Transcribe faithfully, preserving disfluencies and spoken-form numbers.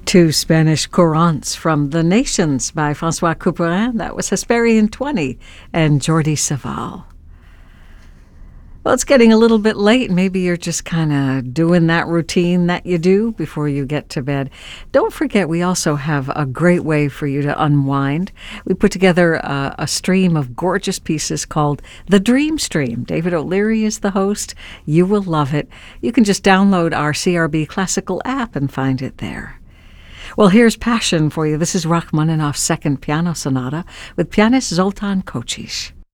Two Spanish courants from The Nations by Francois Couperin. That was Hesperian twenty and Jordi Savall. Well, it's getting a little bit late. Maybe you're just kind of doing that routine that you do before you get to bed. Don't forget, we also have a great way for you to unwind. We put together a, a stream of gorgeous pieces called The Dream Stream. David O'Leary is the host. You will love it. You can just download our C R B Classical app and find it there. Well, here's Passion for you. This is Rachmaninoff's Second Piano Sonata with pianist Zoltan Kocsis.